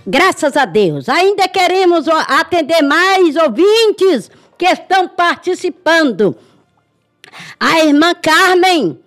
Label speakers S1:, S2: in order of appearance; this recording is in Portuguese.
S1: Graças a Deus. Ainda queremos atender mais ouvintes que estão participando. A irmã Carmen